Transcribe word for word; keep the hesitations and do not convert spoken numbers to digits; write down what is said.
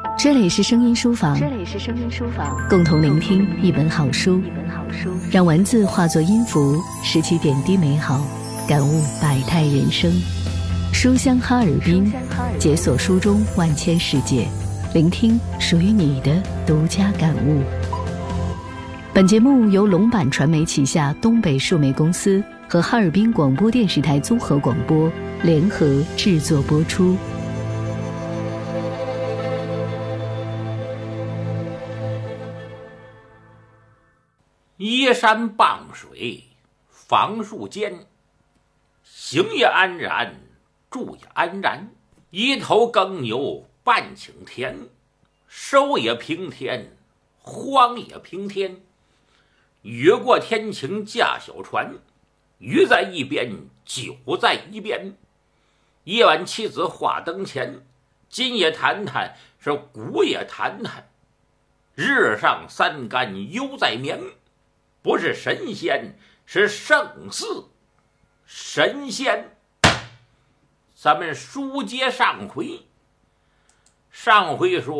这里是声音书房， 这里是声音书房， 共同聆听一本好书， 一本好书， 让文字化作音符，拾起点滴美好，感悟百态人生。书香哈尔滨，解锁书中万千世界，聆听属于你的独家感悟。本节目由龙版传媒旗下东北数媒公司和哈尔滨广播电视台综合广播联合制作播出。 依山傍水，房树间，行也安然，住也安然。一头耕牛半顷田，收也平天，荒也平天。雨过天晴驾小船，鱼在一边，酒在一边。夜晚妻子话灯前，今夜谈谈是古也谈谈。日上三竿犹在眠，不是神仙，是胜似神仙。咱们书接上回，上回说